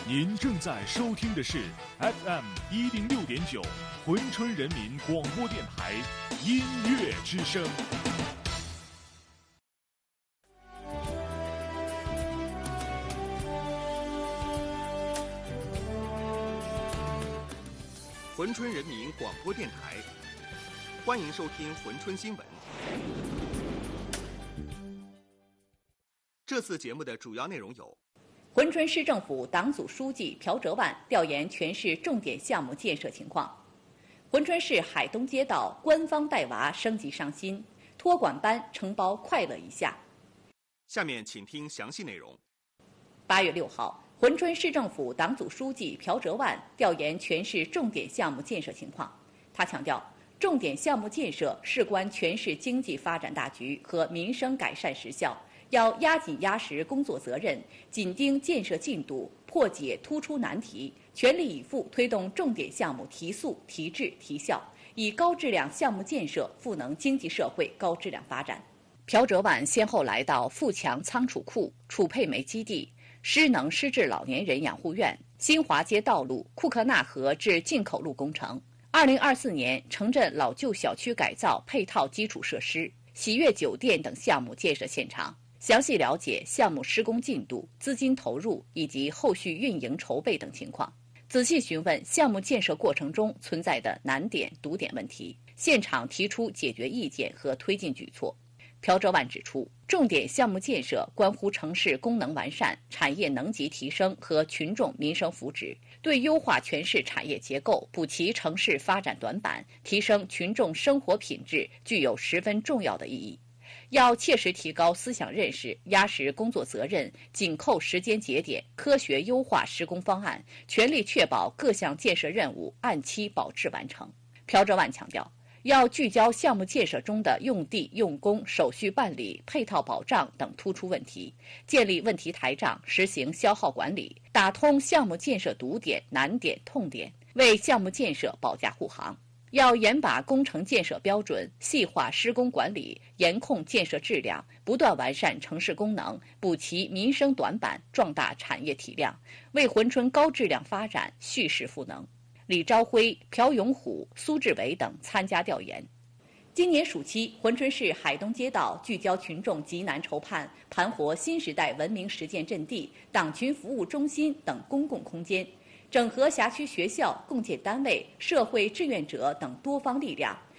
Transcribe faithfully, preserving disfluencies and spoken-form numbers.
您正在收听的是 F M 一零六点九珲春人民广播电台音乐之声。 珲春人民广播电台，欢迎收听珲春新闻。这次节目的主要内容有： 珲春市政府党组书记朴哲万调研全市重点项目建设情况；珲春市海东街道官方带娃升级上新，托管班承包快乐一下。 下面请听详细内容。 八月六号，珲春市政府党组书记朴哲万调研全市重点项目建设情况。他强调，重点项目建设事关全市经济发展大局和民生改善实效，要压紧压实工作责任，紧盯建设进度，破解突出难题，全力以赴推动重点项目提速、提质、提效，以高质量项目建设赋能经济社会高质量发展。朴哲万先后来到富强仓储库、储配煤基地、失能失智老年人养护院、新华街道路、库克纳河至进口路工程。二零二四年城镇老旧小区改造配套基础设施、喜悦酒店等项目建设现场，详细了解项目施工进度、资金投入以及后续运营筹备等情况，仔细询问项目建设过程中存在的难点、堵点问题，现场提出解决意见和推进举措。朴哲万指出，重点项目建设关乎城市功能完善、产业能级提升和群众民生福祉，对优化全市产业结构、补齐城市发展短板、提升群众生活品质具有十分重要的意义。要切实提高思想认识，压实工作责任，紧扣时间节点，科学优化施工方案，全力确保各项建设任务按期保质完成。朴哲万强调，要聚焦项目建设中的用地、用工、手续办理、配套保障等突出问题，建立问题台账，实行消耗管理，打通项目建设堵点、难点、痛点，为项目建设保驾护航。要严把工程建设标准，细化施工管理，严控建设质量，不断完善城市功能，补齐民生短板，壮大产业体量，为珲春高质量发展蓄势赋能。李朝辉、朴永虎、苏志伟等参加调研。今年暑期，珲春市海东街道聚焦群众急难愁盼，盘活新时代文明实践阵地、党群服务中心等公共空间，整合辖区学校、共建单位、社会志愿者等多方力量，